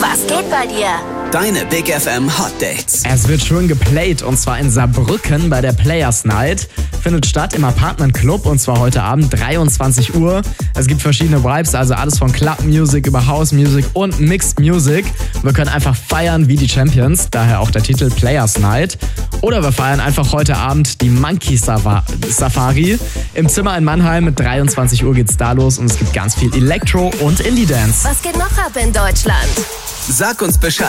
Was geht bei dir? Deine Big FM Hot Dates. Es wird schon geplayt und zwar in Saarbrücken bei der Players Night. Findet statt im Apartment Club und zwar heute Abend 23 Uhr. Es gibt verschiedene Vibes, also alles von Club Music über House Music und Mixed Music. Wir können einfach feiern wie die Champions, daher auch der Titel Players Night. Oder wir feiern einfach heute Abend die Monkey Safari. Im Zimmer in Mannheim mit 23 Uhr geht's da los und es gibt ganz viel Elektro und Indie Dance. Was geht noch ab in Deutschland? Sag uns Bescheid.